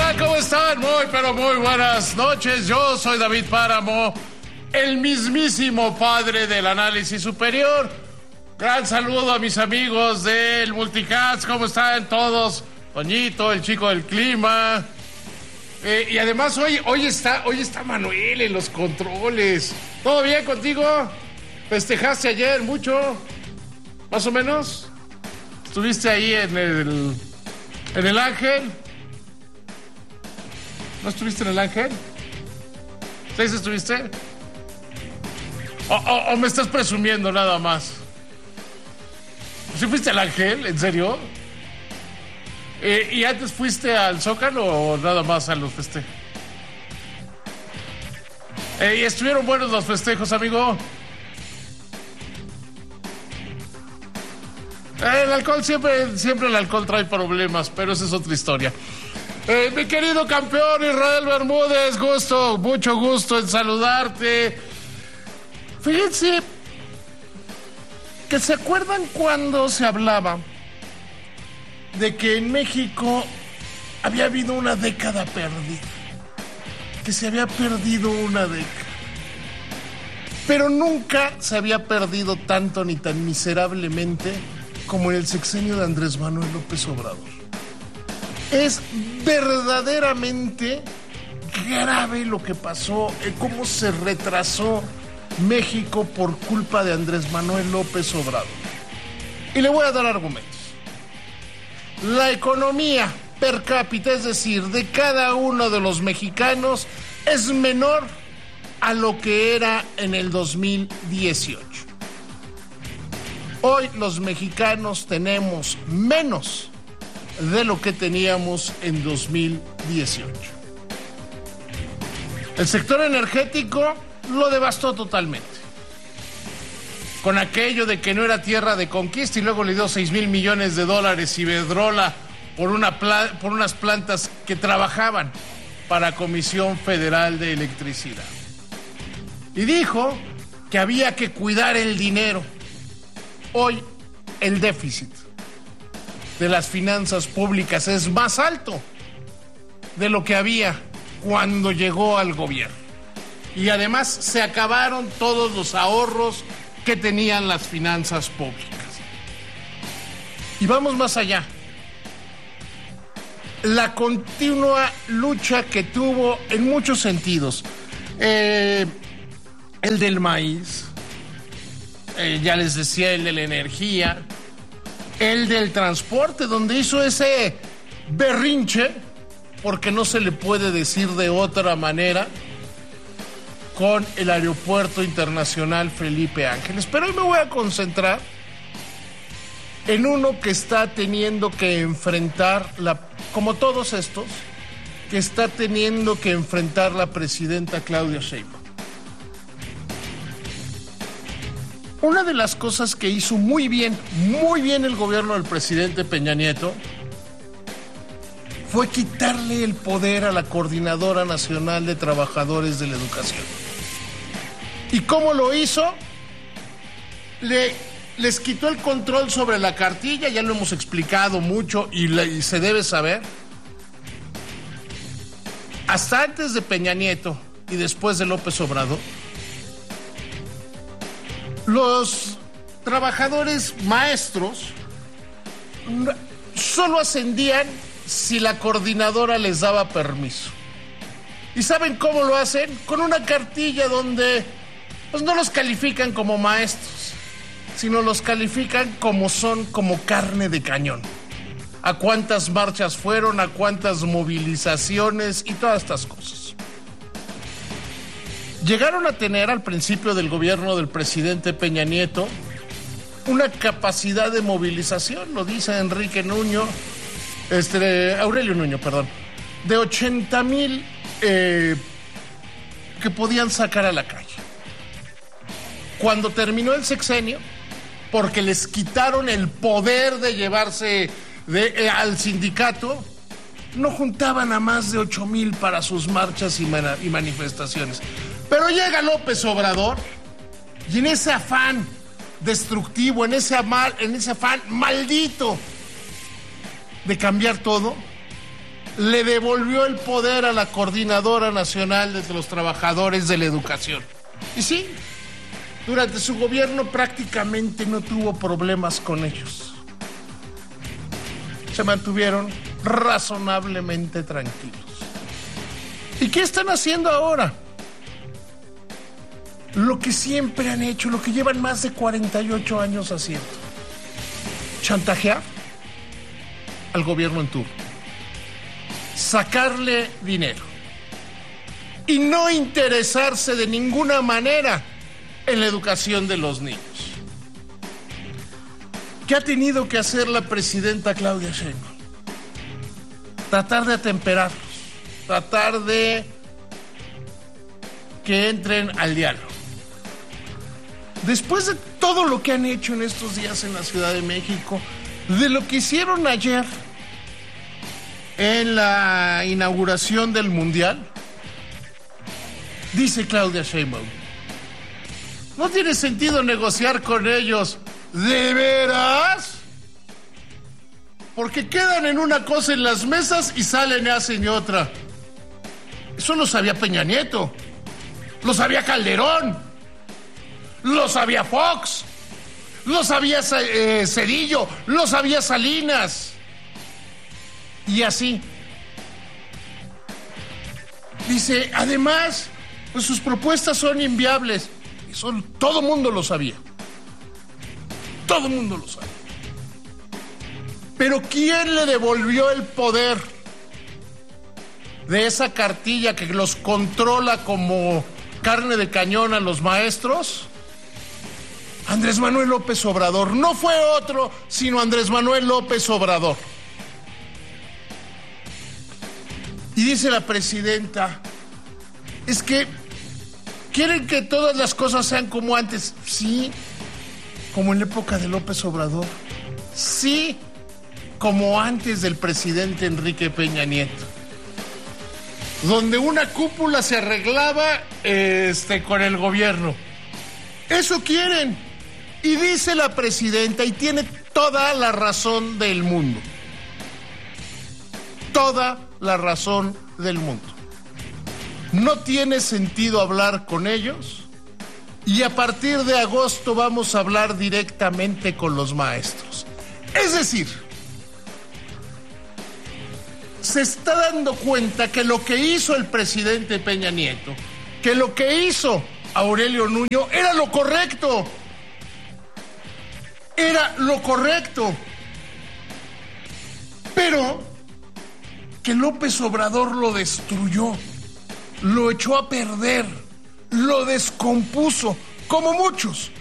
tal? ¿Cómo están? Muy, pero muy buenas noches. Yo soy David Páramo, el mismísimo padre del análisis superior. Gran saludo a mis amigos del Multicast. ¿Cómo están todos? Toñito, el chico del clima. Y además hoy está Manuel en los controles. ¿Todo bien contigo? ¿Festejaste ayer mucho? ¿Más o menos? ¿Estuviste ahí en el Ángel? ¿No estuviste en el Ángel? ¿Sí estuviste? ¿O me estás presumiendo nada más? ¿Sí fuiste al Ángel? ¿En serio? ¿Y antes fuiste al Zócalo o nada más a los festejos? ¿Y estuvieron buenos los festejos, amigo? El alcohol siempre el alcohol trae problemas, pero esa es otra historia. Mi querido campeón Israel Bermúdez, mucho gusto en saludarte. Fíjense que se acuerdan cuando se hablaba de que en México había habido una década perdida, que se había perdido una década, pero nunca se había perdido tanto ni tan miserablemente como en el sexenio de Andrés Manuel López Obrador. Es verdaderamente grave lo que pasó, cómo se retrasó México por culpa de Andrés Manuel López Obrador. Y le voy a dar argumentos. La economía per cápita, es decir, de cada uno de los mexicanos, es menor a lo que era en el 2018. Hoy los mexicanos tenemos menos de lo que teníamos en 2018. El sector energético lo devastó totalmente. Con aquello de que no era tierra de conquista y luego le dio $6,000 millones Iberdrola por unas plantas que trabajaban para Comisión Federal de Electricidad. Y dijo que había que cuidar el dinero. Hoy el déficit de las finanzas públicas es más alto de lo que había cuando llegó al gobierno. Y además se acabaron todos los ahorros que tenían las finanzas públicas. Y vamos más allá. La continua lucha que tuvo en muchos sentidos. El del maíz, ya les decía, el de la energía, el del transporte, donde hizo ese berrinche, porque no se le puede decir de otra manera, con el Aeropuerto Internacional Felipe Ángeles. Pero hoy me voy a concentrar en uno que está teniendo que enfrentar, como todos estos, que está teniendo que enfrentar la presidenta Claudia Sheinbaum. Una de las cosas que hizo muy bien el gobierno del presidente Peña Nieto fue quitarle el poder a la Coordinadora Nacional de Trabajadores de la Educación. ¿Y cómo lo hizo? Les quitó el control sobre la cartilla, ya lo hemos explicado mucho y se debe saber. Hasta antes de Peña Nieto y después de López Obrador, los trabajadores maestros solo ascendían si la coordinadora les daba permiso. ¿Y saben cómo lo hacen? Con una cartilla donde pues no los califican como maestros, sino los califican como carne de cañón. A cuántas marchas fueron, a cuántas movilizaciones y todas estas cosas. Llegaron a tener al principio del gobierno del presidente Peña Nieto una capacidad de movilización, lo dice Aurelio Nuño, de 80,000 que podían sacar a la calle. Cuando terminó el sexenio, porque les quitaron el poder de llevarse al sindicato, no juntaban a más de 8,000 para sus marchas y manifestaciones. Pero llega López Obrador y en ese afán destructivo, en ese afán maldito de cambiar todo, le devolvió el poder a la Coordinadora Nacional de los Trabajadores de la Educación. Y sí, durante su gobierno prácticamente no tuvo problemas con ellos. Se mantuvieron razonablemente tranquilos. ¿Y qué están haciendo ahora? Lo que siempre han hecho, lo que llevan más de 48 años haciendo. Chantajear al gobierno en turno. Sacarle dinero. Y no interesarse de ninguna manera en la educación de los niños. ¿Qué ha tenido que hacer la presidenta Claudia Sheinbaum? Tratar de atemperarlos, tratar de que entren al diálogo. Después de todo lo que han hecho en estos días en la Ciudad de México, de lo que hicieron ayer en la inauguración del Mundial, dice Claudia Sheinbaum, no tiene sentido negociar con ellos. ¿De veras? Porque quedan en una cosa en las mesas y salen y hacen otra. Eso lo sabía Peña Nieto, lo sabía Calderón, lo sabía Fox, lo sabía Zedillo, lo sabía Salinas. Y así. Dice, además, pues sus propuestas son inviables. Eso todo mundo lo sabía. Todo mundo lo sabe. Pero ¿quién le devolvió el poder de esa cartilla que los controla como carne de cañón a los maestros? Andrés Manuel López Obrador. No fue otro, sino Andrés Manuel López Obrador. Y dice la presidenta, es que quieren que todas las cosas sean como antes. Sí, como en la época de López Obrador. Sí, como antes del presidente Enrique Peña Nieto, donde una cúpula se arreglaba con el gobierno. Eso quieren. Y dice la presidenta, y tiene toda la razón del mundo. Toda la razón del mundo. No tiene sentido hablar con ellos. Y a partir de agosto vamos a hablar directamente con los maestros. Es decir, se está dando cuenta que lo que hizo el presidente Peña Nieto, que lo que hizo Aurelio Nuño era lo correcto. Era lo correcto. Pero que López Obrador lo destruyó, lo echó a perder, lo descompuso, como muchos